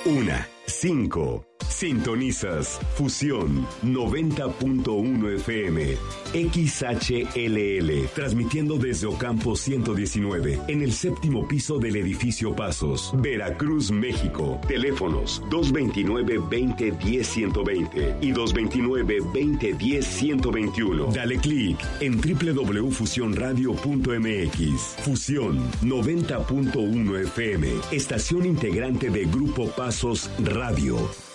1:05. Sintonizas Fusión 90.1 FM, XHLL, transmitiendo desde Ocampo 119, en el 7º piso del edificio Pasos, Veracruz, México. Teléfonos 229-2010-120 y 229-2010-121. Dale clic en www.fusionradio.mx. Fusión 90.1 FM, estación integrante de Grupo Pasos Radio.